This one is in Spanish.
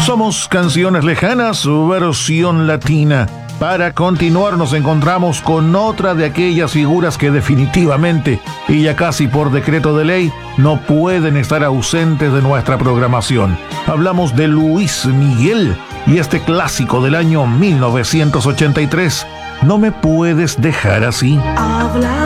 Somos Canciones Lejanas, versión latina. Para continuar nos encontramos con otra de aquellas figuras que definitivamente, y ya casi por decreto de ley, no pueden estar ausentes de nuestra programación. Hablamos de Luis Miguel y este clásico del año 1983, No me puedes dejar así.